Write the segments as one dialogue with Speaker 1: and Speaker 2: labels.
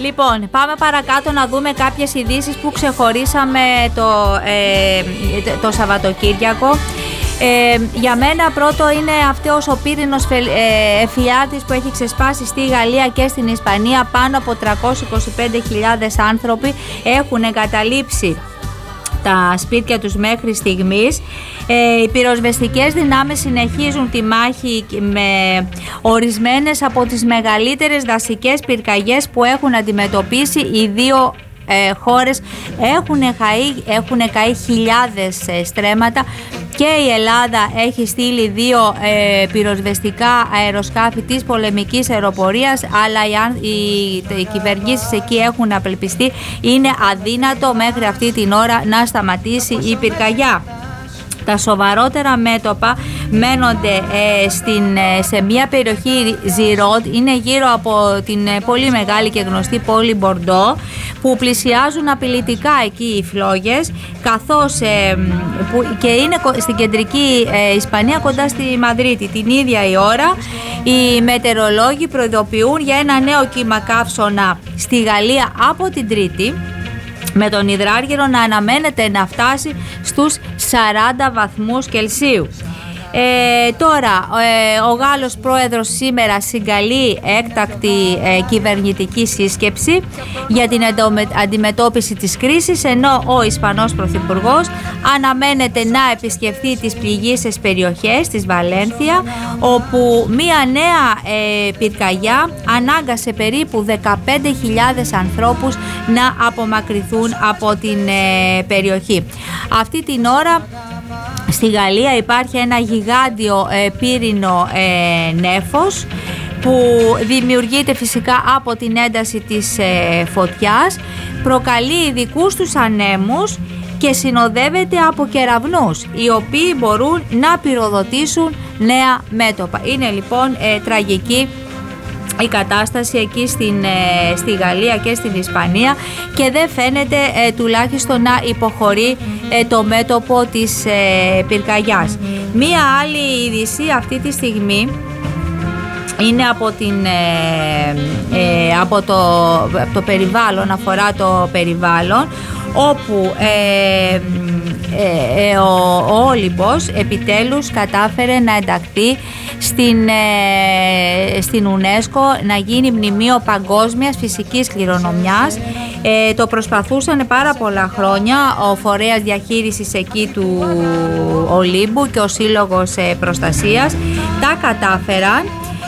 Speaker 1: Λοιπόν, πάμε παρακάτω να δούμε κάποιες ειδήσεις που ξεχωρίσαμε το Σαββατοκύριακο. Για μένα πρώτο είναι αυτός ο πύρινος εφιάλτης που έχει ξεσπάσει στη Γαλλία και στην Ισπανία. Πάνω από 325.000 άνθρωποι έχουν εγκαταλείψει τα σπίτια τους μέχρι στιγμής. Οι πυροσβεστικές δυνάμεις συνεχίζουν τη μάχη με ορισμένες από τις μεγαλύτερες δασικές πυρκαγιές που έχουν αντιμετωπίσει οι δύο χώρες. Έχουν καεί χιλιάδες στρέμματα και η Ελλάδα έχει στείλει 2 πυροσβεστικά αεροσκάφη της πολεμικής αεροπορίας, αλλά οι κυβερνήσεις εκεί έχουν απελπιστεί. Είναι αδύνατο μέχρι αυτή την ώρα να σταματήσει η πυρκαγιά. Τα σοβαρότερα μέτωπα μένονται σε μια περιοχή Ζιρόντ, είναι γύρω από την πολύ μεγάλη και γνωστή πόλη Μπορντό, που πλησιάζουν απειλητικά εκεί οι φλόγες, καθώς και είναι στην κεντρική Ισπανία κοντά στη Μαδρίτη. Την ίδια η ώρα οι μετεωρολόγοι προειδοποιούν για ένα νέο κύμα καύσωνα στη Γαλλία από την Τρίτη, με τον υδράργυρο να αναμένεται να φτάσει στους 40 βαθμούς Κελσίου. Τώρα ο Γάλλος πρόεδρος σήμερα συγκαλεί έκτακτη κυβερνητική σύσκεψη για την αντιμετώπιση της κρίσης, ενώ ο Ισπανός πρωθυπουργός αναμένεται να επισκεφθεί τις πληγείσες περιοχές της Βαλένθια, όπου μία νέα πυρκαγιά ανάγκασε περίπου 15.000 ανθρώπους να απομακρυνθούν από την περιοχή. Αυτή την ώρα στη Γαλλία υπάρχει ένα γιγάντιο πύρινο νέφος που δημιουργείται φυσικά από την ένταση της φωτιάς, προκαλεί ειδικούς τους ανέμους και συνοδεύεται από κεραυνούς, οι οποίοι μπορούν να πυροδοτήσουν νέα μέτωπα. Είναι λοιπόν τραγική η κατάσταση εκεί στη Γαλλία και στην Ισπανία και δεν φαίνεται τουλάχιστον να υποχωρεί το μέτωπο της πυρκαγιάς. Μία άλλη είδηση αυτή τη στιγμή είναι από το περιβάλλον, αφορά το περιβάλλον, όπου ο Όλυμπος επιτέλους κατάφερε να ενταχθεί στην UNESCO, να γίνει μνημείο παγκόσμιας φυσικής κληρονομιάς. Το προσπαθούσαν πάρα πολλά χρόνια ο φορέας διαχείρισης εκεί του Ολύμπου και ο Σύλλογος Προστασίας. Τα κατάφεραν.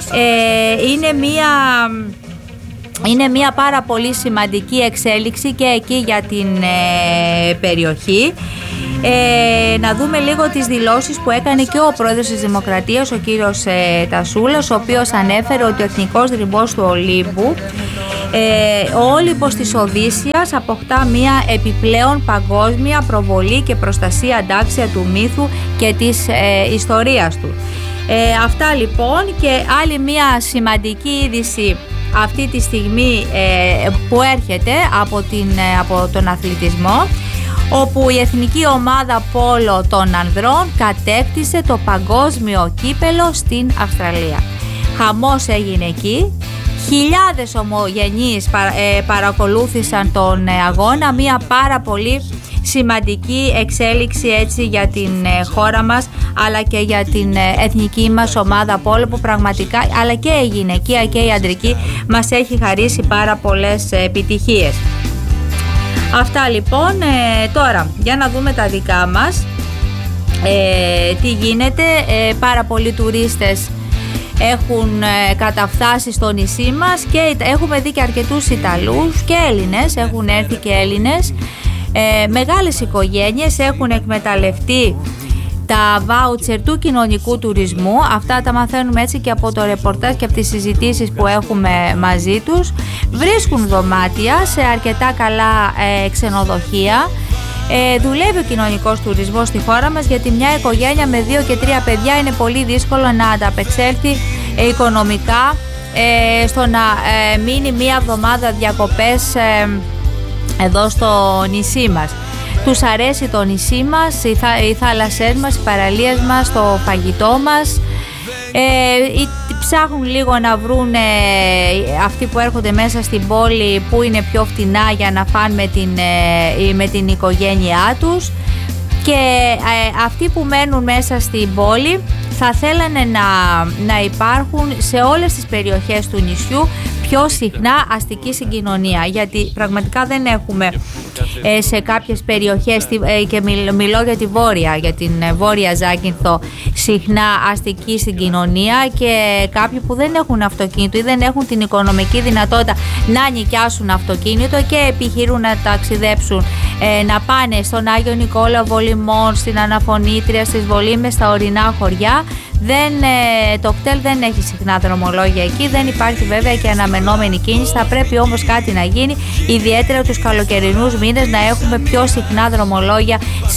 Speaker 1: Είναι μια πάρα πολύ σημαντική εξέλιξη και εκεί για την περιοχή. Να δούμε λίγο τις δηλώσεις που έκανε και ο πρόεδρος της Δημοκρατίας, ο κύριος Τασούλας, ο οποίος ανέφερε ότι ο εθνικός δρυμβός του Ολύμπου, ο Όλυμπος της Οδύσσιας, αποκτά μια επιπλέον παγκόσμια προβολή και προστασία αντάξια του μύθου και της ιστορίας του. Αυτά λοιπόν, και άλλη μια σημαντική είδηση αυτή τη στιγμή που έρχεται από τον αθλητισμό, όπου η εθνική ομάδα πόλο των ανδρών κατέκτησε το παγκόσμιο κύπελο στην Αυστραλία. Χαμός έγινε εκεί. Χιλιάδες ομογενείς παρακολούθησαν τον αγώνα, μια πάρα πολύ σημαντική εξέλιξη έτσι για την χώρα μας, αλλά και για την εθνική μας ομάδα πόλο, που πραγματικά, αλλά και η γυναικεία και η αντρική, μας έχει χαρίσει πάρα πολλές επιτυχίες. Αυτά λοιπόν. Τώρα για να δούμε τα δικά μας, τι γίνεται. Πάρα πολλοί τουρίστες έχουν καταφτάσει στο νησί μας και έχουμε δει και αρκετούς Ιταλούς και Έλληνες, έχουν έρθει και Έλληνες. Μεγάλες οικογένειες έχουν εκμεταλλευτεί τα βάουτσερ του κοινωνικού τουρισμού. Αυτά τα μαθαίνουμε έτσι και από το ρεπορτάζ και από τις συζητήσεις που έχουμε μαζί τους. Βρίσκουν δωμάτια σε αρκετά καλά ξενοδοχεία. Δουλεύει ο κοινωνικός τουρισμός στη χώρα μας, γιατί μια οικογένεια με 2 και 3 παιδιά είναι πολύ δύσκολο να ανταπεξέλθει οικονομικά στο να μείνει μία εβδομάδα διακοπές εδώ στο νησί μας. Τους αρέσει το νησί μας, οι θάλασσές μας, οι παραλίες μας, το φαγητό μας. Ψάχνουν λίγο να βρουν αυτοί που έρχονται μέσα στην πόλη που είναι πιο φτηνά για να φάνε με την οικογένειά τους, και αυτοί που μένουν μέσα στην πόλη θα θέλανε να υπάρχουν σε όλες τις περιοχές του νησιού πιο συχνά αστική συγκοινωνία, γιατί πραγματικά δεν έχουμε σε κάποιες περιοχές, και μιλώ για τη Βόρεια, για την Βόρεια Ζάκυνθο, συχνά αστική συγκοινωνία, και κάποιοι που δεν έχουν αυτοκίνητο ή δεν έχουν την οικονομική δυνατότητα να νοικιάσουν αυτοκίνητο και επιχειρούν να ταξιδέψουν, να πάνε στον Άγιο Νικόλαο Βολημών, στην Αναφωνήτρια, στις Βολήμες, στα ορεινά χωριά. Το κτέλ δεν έχει συχνά δρομολόγια εκεί, δεν υπάρχει βέβαια και αναμενόμενη κίνηση. Θα πρέπει όμως κάτι να γίνει, ιδιαίτερα τους καλοκαιρινούς μήνες, να έχουμε πιο συχνά δρομολόγια